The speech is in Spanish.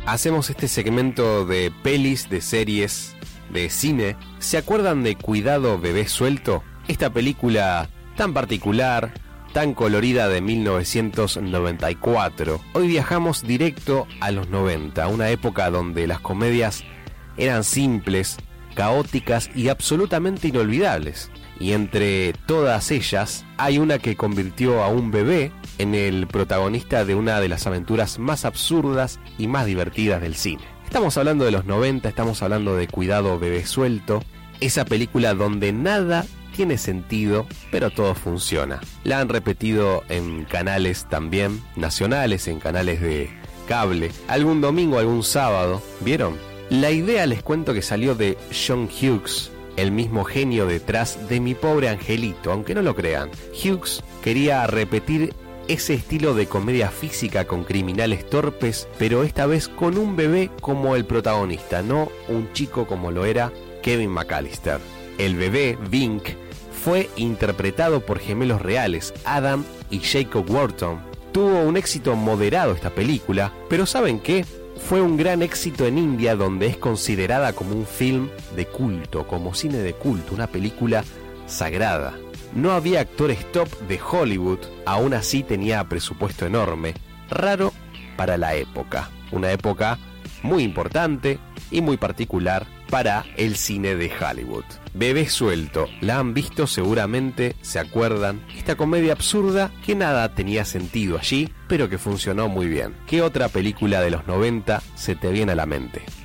hacemos este segmento de pelis, de series, de cine. ¿Se acuerdan de Cuidado bebé suelto? Esta película tan particular, tan colorida de 1994. Hoy viajamos directo a los 90, una época donde las comedias eran simples, caóticas y absolutamente inolvidables. Y entre todas ellas hay una que convirtió a un bebé en el protagonista de una de las aventuras más absurdas y más divertidas del cine. Estamos hablando de los 90, estamos hablando de Cuidado bebé suelto, esa película donde nada tiene sentido, pero todo funciona. La han repetido en canales también nacionales, en canales de cable, algún domingo, algún sábado. ¿Vieron? La idea, les cuento, que salió de John Hughes, el mismo genio detrás de Mi pobre angelito, aunque no lo crean. Hughes quería repetir ese estilo de comedia física con criminales torpes, pero esta vez con un bebé como el protagonista, no un chico como lo era Kevin McAllister. El bebé, Vink, fue interpretado por gemelos reales, Adam y Jacob Wharton. Tuvo un éxito moderado esta película, pero ¿saben qué? Fue un gran éxito en India, donde es considerada como un film de culto, como cine de culto, una película sagrada. No había actores top de Hollywood, aún así tenía presupuesto enorme, raro para la época. Una época muy importante y muy particular para el cine de Hollywood. Bebé suelto, la han visto seguramente, se acuerdan. Esta comedia absurda que nada tenía sentido allí, pero que funcionó muy bien. ¿Qué otra película de los 90 se te viene a la mente?